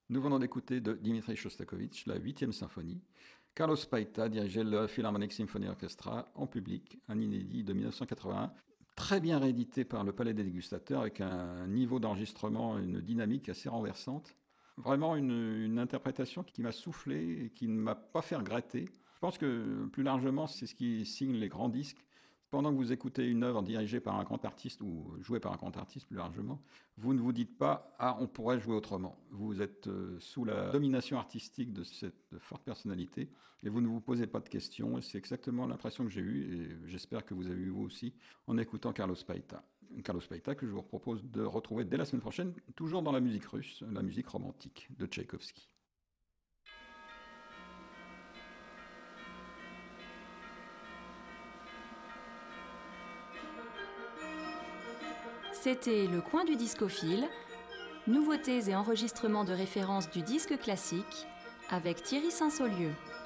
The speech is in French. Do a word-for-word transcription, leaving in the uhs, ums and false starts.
Nous venons d'écouter de Dimitri Shostakovich la huitième symphonie. Carlos Paita dirigeait le Philharmonic Symphony Orchestra en public, un inédit de mille neuf cent quatre-vingt-un, très bien réédité par le Palais des Dégustateurs avec un niveau d'enregistrement, une dynamique assez renversante. Vraiment une, une interprétation qui m'a soufflé et qui ne m'a pas fait regretter. Je pense que plus largement, c'est ce qui signe les grands disques. Pendant que vous écoutez une œuvre dirigée par un grand artiste ou jouée par un grand artiste plus largement, vous ne vous dites pas «Ah, on pourrait jouer autrement». Vous êtes euh, sous la domination artistique de cette forte personnalité et vous ne vous posez pas de questions. Et c'est exactement l'impression que j'ai eue et j'espère que vous avez eu vous aussi en écoutant Carlos Paita. Carlos Paita que je vous propose de retrouver dès la semaine prochaine, toujours dans la musique russe, la musique romantique de Tchaïkovski. C'était Le Coin du Discophile, nouveautés et enregistrements de référence du disque classique avec Thierry Saint-Saulieu.